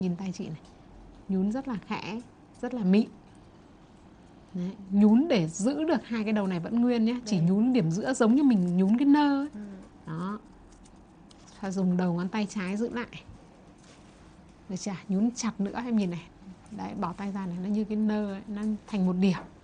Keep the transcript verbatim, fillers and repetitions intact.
Nhìn tay chị này, nhún rất là khẽ, rất là mịn. Đấy, nhún để giữ được hai cái đầu này vẫn nguyên nhé. Chỉ Đấy. nhún điểm giữa giống như mình nhún cái nơ ấy. Ừ. Đó. Và dùng đầu ngón tay trái giữ lại. Được chưa? Nhún chặt nữa em nhìn này. Đấy, bỏ tay ra này, nó như cái nơ ấy, nó thành một điểm.